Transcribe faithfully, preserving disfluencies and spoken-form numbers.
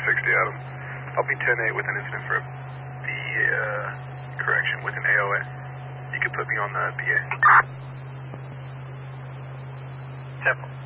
sixty, Adam. I'll be ten eight with an incident for the, uh, correction, with an A O A. You could put me on the B A. Temple.